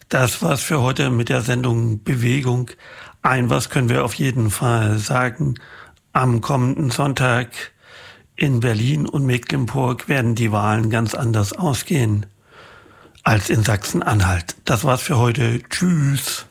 Das war's für heute mit der Sendung Bewegung. Ein was können wir auf jeden Fall sagen. Am kommenden Sonntag in Berlin und Mecklenburg werden die Wahlen ganz anders ausgehen als in Sachsen-Anhalt. Das war's für heute. Tschüss.